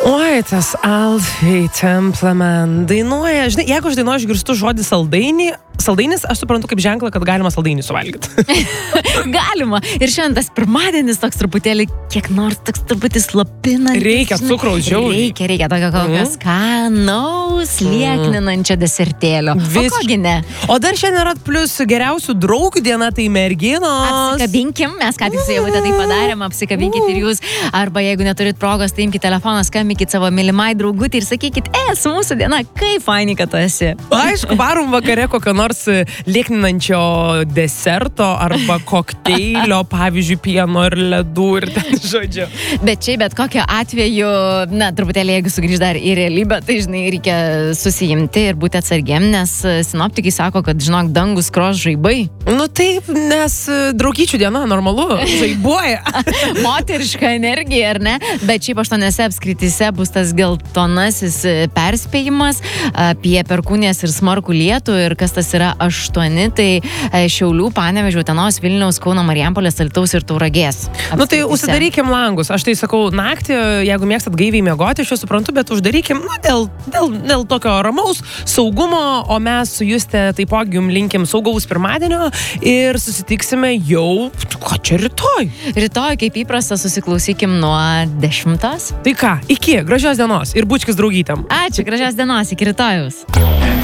Oi, tas Alfie Templeman dainuoja. Žinai, jeigu aš dainuoju, išgirstu žodį saldainis, aš suprantu kaip ženklą, kad galima saldainį suvalgyti. Galima. Ir šiandien tas pirmadienis toks truputėlį, kiek nors toks truputį slopinantis. Reikia cukraus, žiauriai. Reikia tokio kokios skanaus, liekninančio desertėlio. O kogi ne? O dar šiandien yra plus geriausių draugių diena, tai merginos. Apsikabinkim, mes ką tik su Ievute tai padarėm, apsikabinkit ir jūs. Arba jeigu neturit progos, tai imkite telefoną, skambykit savo mylimai draugutį ir sakykit, su mūsų diena, kaip fainai, kad tu esi. Aišku, varom vakare kokio nors liekninančio deserto arba kokteilio, pavyzdžiui, pieno ir ledų ir ten žodžiu. Bet čia, bet kokiu atveju, truputėlį, jeigu sugrįž dar į realybę, tai, žinai, reikia susijimti ir būti atsargiam, nes sinoptikai sako, kad, žinok, dangus kros žaibai. Nu taip, nes draugyčių diena, normalu, žaibuoja. Moteriška energija, ar ne? Bet šiaip 8 apskrityse bus tas geltonasis perspėjimas apie perkūnijas ir smarkų lietų ir kas tas yra 8, tai Šiaulių, Panevėžio, Utenos, Vilniaus, Kauno, Marijampolės, Alytaus ir Tauragės. Nu tai užsidarykim langus. Aš tai sakau, naktį, jeigu mėgstat gaiviai miegoti, aš jau suprantu, bet uždarykim dėl tokio ramaus saugumo, o mes su Juste taipogi jums linkim saugaus pirmadienio ir susitiksime jau, čia rytoj. Rytoj, kaip įprasta, susiklausykim nuo 10. Tai ką, iki, gražios dienos ir bučkis draugytam. Ačiū, gražios dienos, iki rytojaus.